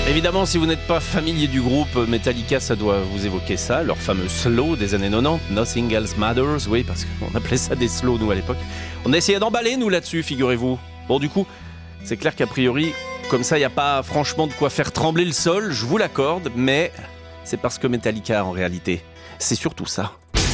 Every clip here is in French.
Évidemment, si vous n'êtes pas familier du groupe Metallica, ça doit vous évoquer ça, leur fameux slow des années 90, Nothing Else Matters, oui, parce qu'on appelait ça des slows, nous, à l'époque. On a essayé d'emballer, nous, là-dessus, figurez-vous. Bon, du coup, c'est clair qu'a priori, comme ça, il n'y a pas franchement de quoi faire trembler le sol, je vous l'accorde, mais c'est parce que Metallica, en réalité, c'est surtout ça.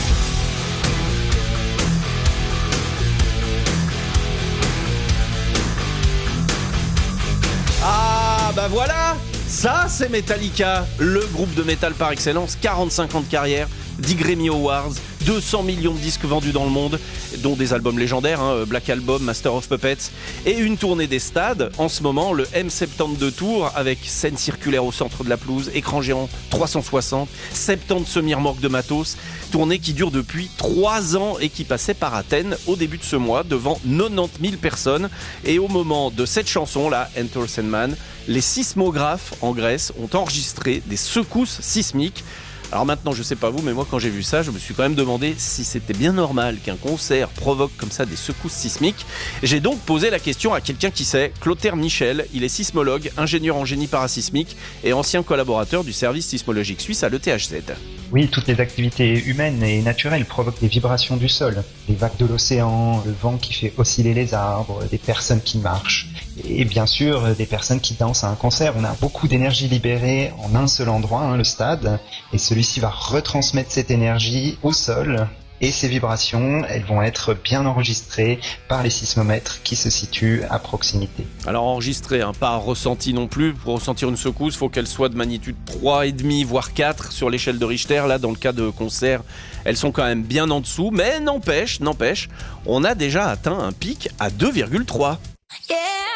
Ah, bah voilà! Ça, c'est Metallica, le groupe de métal par excellence, 45 ans de carrière, 10 Grammy Awards, 200 millions de disques vendus dans le monde, dont des albums légendaires, Black Album, Master of Puppets, et une tournée des stades, en ce moment, le M72 Tour, avec scène circulaire au centre de la pelouse, écran géant 360, 70 semi-remorques de matos, tournée qui dure depuis 3 ans et qui passait par Athènes au début de ce mois, devant 90 000 personnes, et au moment de cette chanson-là, Enter Sandman, les sismographes en Grèce ont enregistré des secousses sismiques. Alors maintenant, je sais pas vous, mais moi quand j'ai vu ça, je me suis quand même demandé si c'était bien normal qu'un concert provoque comme ça des secousses sismiques. J'ai donc posé la question à quelqu'un qui sait, Clotaire Michel, il est sismologue, ingénieur en génie parasismique et ancien collaborateur du service sismologique suisse à l'ETHZ. Oui, toutes les activités humaines et naturelles provoquent des vibrations du sol, des vagues de l'océan, le vent qui fait osciller les arbres, des personnes qui marchent, et bien sûr des personnes qui dansent à un concert. On a beaucoup d'énergie libérée en un seul endroit, le stade, et celui-ci va retransmettre cette énergie au sol. Et ces vibrations, elles vont être bien enregistrées par les sismomètres qui se situent à proximité. Alors enregistrées, pas ressenties non plus. Pour ressentir une secousse, il faut qu'elle soit de magnitude 3,5 voire 4 sur l'échelle de Richter. Là, dans le cas de concert, elles sont quand même bien en dessous. Mais n'empêche, on a déjà atteint un pic à 2,3. Yeah.